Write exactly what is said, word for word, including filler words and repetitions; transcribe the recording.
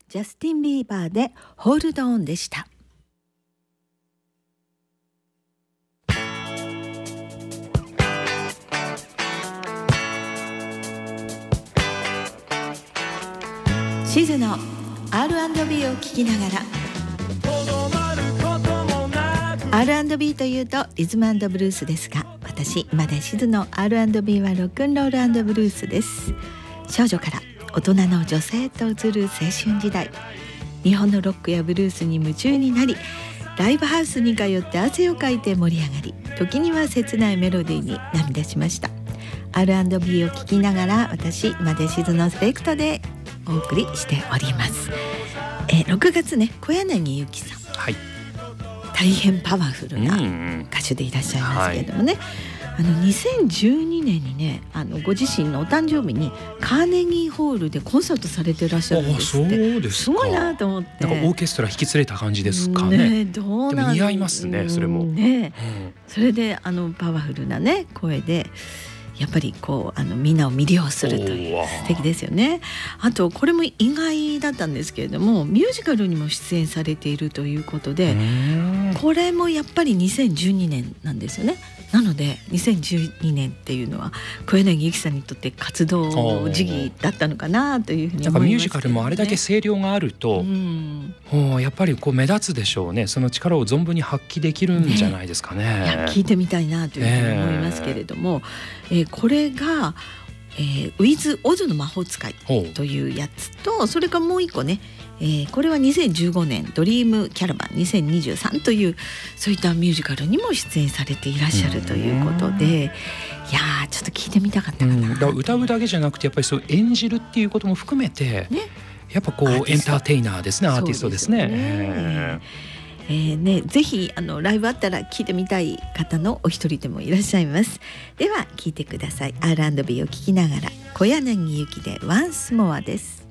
ジャスティン・ビーバーでホールドオンでした。シズの アールアンドビー を聞きながら、 アールアンドビー というとリズム&ブルースですが、私今田しずの アールアンドビー はロックンロール&ブルースです。少女から大人の女性と移る青春時代、日本のロックやブルースに夢中になり、ライブハウスに通って汗をかいて盛り上がり、時には切ないメロディーに涙しました。 アールアンドビー を聞きながら、私今田しずのセレクトでお送りしております。えー、ろくがつね、小柳ゆきさん、 はい、 大変パワフルな歌手でいらっしゃいますけれどもね、うんうん、はい、あのにせんじゅうにねんにね、あのご自身のお誕生日にカーネギーホールでコンサートされていらっしゃるんですって。 そうですか。 すごいなと思って。 なんかオーケストラ引き連れた感じですかね。 ね、どうなんでも似合いますね、それもね、 うん、 それであのパワフルなね声でやっぱりこうあのみんなを魅了するという素敵ですよね。あとこれも意外だったんですけれども、ミュージカルにも出演されているということで、これもやっぱりにせんじゅうにねんなんですよね。なのでにせんじゅうにねんっていうのは小柳ゆきさんにとって活動時期だったのかなというふうに思いますけどね。 なんかミュージカルもあれだけ声量があると、うん、やっぱりこう目立つでしょうね。その力を存分に発揮できるんじゃないですかね。 ね、いや聞いてみたいなというふうに思いますけれども、えー、これが、えー、ウィズ・オズの魔法使いというやつと、それからもう一個ね、えー、これはにせんじゅうごねんドリームキャラバンにせんにじゅうさんというそういったミュージカルにも出演されていらっしゃるということで、いやーちょっと聞いてみたかったかな。 うん、だから歌うだけじゃなくてやっぱりそう演じるっていうことも含めて、ね、やっぱこうエンターテイナーですね、アーティストですね。 そうですよね。えーね、ぜひあのライブあったら聞いてみたい方のお一人でもいらっしゃいます。では聞いてください。 アールアンドビー を聞きながら、小柳ゆきでワンスモアです。